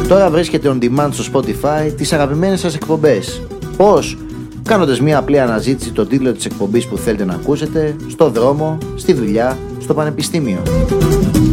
Τώρα βρίσκεται on demand στο Spotify τις αγαπημένες σας εκπομπές. Πώς? Κάνοντας μια απλή αναζήτηση το τίτλο της εκπομπής που θέλετε να ακούσετε, στο δρόμο, στη δουλειά, στο πανεπιστήμιο.